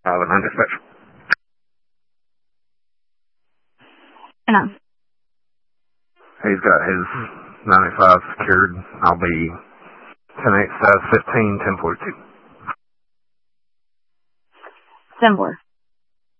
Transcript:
9 dispatch. No. He's got his 95 secured. I'll be 10-8, size 15, 1042. 10-4.